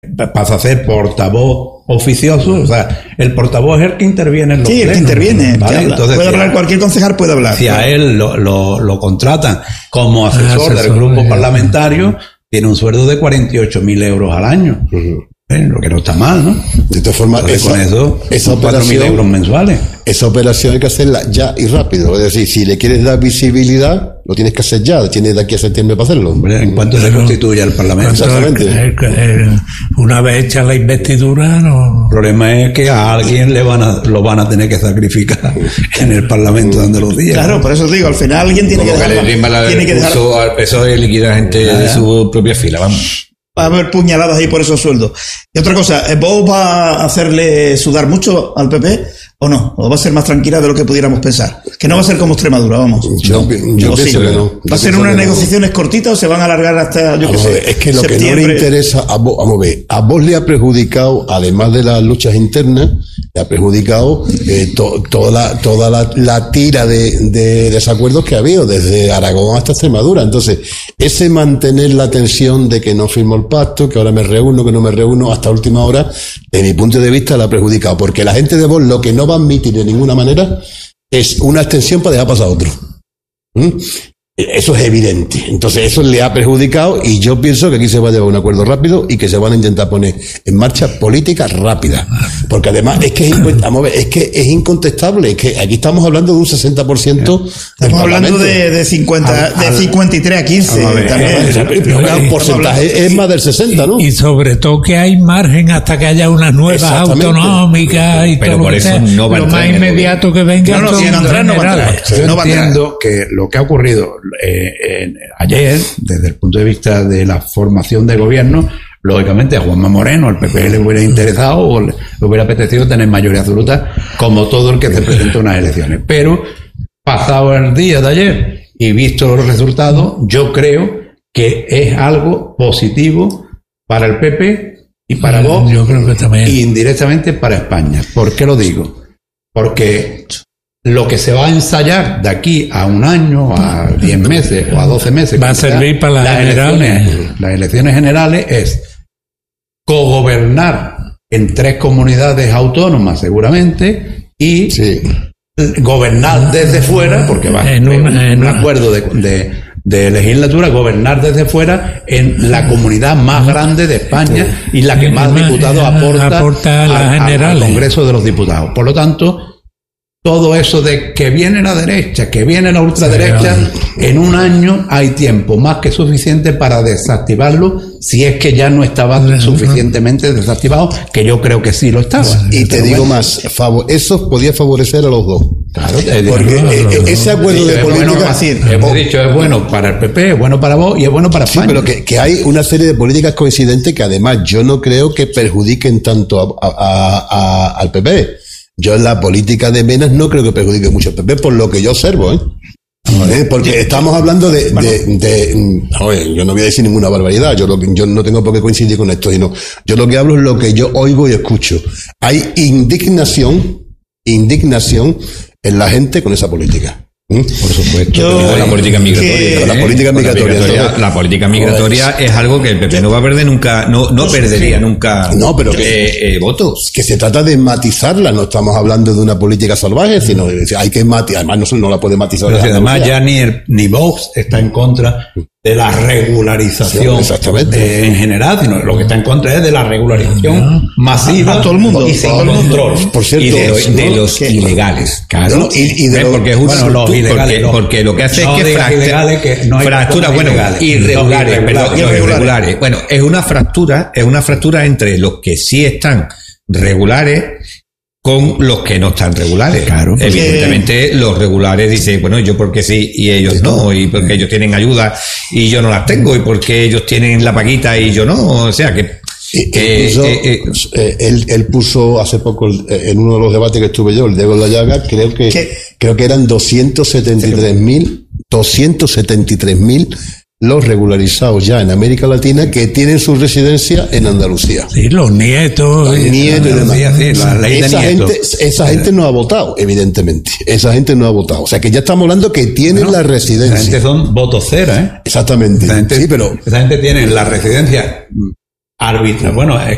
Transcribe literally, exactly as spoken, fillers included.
pasa a ser portavoz oficioso, o sea, el portavoz es el que interviene en los Sí, plenos, el que interviene, ¿vale? que Entonces, puede si hablar, a, cualquier concejal puede hablar. Si a él lo, lo, lo contratan como asesor, asesor del grupo de... parlamentario, tiene un sueldo de cuarenta y ocho mil euros al año. Uh-huh. ¿Eh? Lo que no está mal, ¿no? De todas formas, Entonces, esa, con eso, esa cuatro mil euros mensuales. Esa operación hay que hacerla ya y rápido. Es decir, si le quieres dar visibilidad, lo tienes que hacer ya. Tienes de aquí a septiembre para hacerlo. Hombre, en cuanto se constituya el Parlamento. Exactamente. El, el, el, una vez hecha la investidura, no. El problema es que a alguien le van a, lo van a tener que sacrificar en el Parlamento de Andalucía. Claro, por eso os digo, al final alguien tiene Como que dejar. Que le tiene que dejar al P S O E y liquidar gente ah, de su propia fila, vamos. Va a haber puñaladas ahí por esos sueldos. Y otra cosa, ¿vos va a hacerle sudar mucho al P P o no? ¿O va a ser más tranquila de lo que pudiéramos pensar? Que no va a ser como Extremadura, vamos. Yo, no, yo pienso sí. que no. ¿Va a ser unas negociaciones no. cortitas o se van a alargar hasta, yo qué sé, Es que lo septiembre? que no le interesa a vos, vamos a ver, a vos le ha perjudicado, además de las luchas internas, le ha perjudicado eh, to, toda, la, toda la, la tira de, de desacuerdos que ha habido, desde Aragón hasta Extremadura. Entonces, ese mantener la tensión de que no firmo el pacto, que ahora me reúno, que no me reúno, hasta última hora, de mi punto de vista la ha perjudicado, porque la gente de Vox lo que no va a admitir de ninguna manera es una extensión para dejar pasar a otro. ¿Mm? Eso es evidente. Entonces eso le ha perjudicado y yo pienso que aquí se va a llevar un acuerdo rápido y que se van a intentar poner en marcha políticas rápidas. Porque además es que es, vamos a ver, es que es incontestable, es que aquí estamos hablando de un sesenta por ciento. Estamos hablando de, de cincuenta, al, de cincuenta y tres a quince ver, también. Pero el porcentaje es más del sesenta, ¿no? Y, y sobre todo que hay margen hasta que haya unas nuevas autonómicas y pero todo por lo, eso que no va lo más inmediato que venga. No, no, si no entrar, no va a entrar. Yo no va entiendo que lo que ha ocurrido eh, eh, ayer, desde el punto de vista de la formación de gobierno, lógicamente a Juanma Moreno, al P P le hubiera interesado o le, le hubiera apetecido tener mayoría absoluta, como todo el que se presenta a unas elecciones. Pero, pasado el día de ayer y visto los resultados, yo creo que es algo positivo para el P P y para Vox, yo creo que también. Y indirectamente para España. ¿Por qué lo digo? Porque lo que se va a ensayar de aquí a un año, a diez meses o a doce meses, va a servir para las, las generales. Elecciones, las elecciones generales es cogobernar en tres comunidades autónomas seguramente y sí. gobernar desde fuera, porque va a ser un, un acuerdo de, de, de legislatura, gobernar desde fuera en la comunidad más grande de España y la que más diputados aporta, aporta a las al, generales. al Congreso de los Diputados. Por lo tanto, todo eso de que viene la derecha, que viene la ultraderecha, en un año hay tiempo más que suficiente para desactivarlo, si es que ya no estaba suficientemente desactivado, que yo creo que sí lo estaba. Y te digo más, favor, eso podía favorecer a los dos. Claro, porque eh, ese acuerdo de política... Bueno, así, hemos dicho, es bueno para el P P, es bueno para vos y es bueno para España. Sí, pero que, que hay una serie de políticas coincidentes que además yo no creo que perjudiquen tanto a, a, a, a, al P P. Yo en la política de Menas no creo que perjudique mucho al P P, por lo que yo observo, ¿eh? ¿Eh? Porque estamos hablando de... de, de oye, yo no voy a decir ninguna barbaridad, yo, lo, yo no tengo por qué coincidir con esto, sino yo lo que hablo es lo que yo oigo y escucho. Hay indignación, indignación en la gente con esa política. ¿Mm? Por supuesto. Yo, la política migratoria. Que, ¿eh? La política migratoria. La, migratoria, la política migratoria es algo que el P P no va a perder nunca, no, no perdería sí. nunca no, pero que, eh, eh, votos. Que se trata de matizarla, no estamos hablando de una política salvaje, sino de, hay que matizar, además no, no la puede matizar. Pero si además ya ni, el, ni Vox está en contra de la regularización sí, eh, en general, sino lo que está en contra es de la regularización uh-huh. masiva a todo el mundo y sin control. Por cierto, y de, ¿no? de los ¿Qué? ilegales, claro. No, y, y de lo, porque es una, bueno, los tú, ilegales, porque, porque lo que hace no es que fractura, que no fractura bueno, ilegales, irregulares, no, perdón, irregulares. no, irregulares. Bueno, es una fractura, es una fractura entre los que sí están regulares con los que no están regulares. Claro, evidentemente eh, los regulares dicen, bueno, yo porque sí y ellos no, y porque ellos tienen ayuda y yo no las tengo, y porque ellos tienen la paguita y yo no, o sea que Eh, puso, eh, eh, él, él puso hace poco en uno de los debates que estuve yo, el dedo en la llaga, creo que ¿Qué? creo que eran doscientos setenta y tres mil doscientos setenta y tres mil los regularizados ya en América Latina que tienen su residencia en Andalucía. Sí, los nietos. Los nietos y demás. Sí, la ley esa de gente, esa gente no ha votado, evidentemente. Esa gente no ha votado. O sea que ya estamos hablando que tienen bueno, la residencia. Esa gente son votos cera, ¿eh? Exactamente. Esa gente, sí, pero esa gente tiene la residencia arbitra. Bueno, es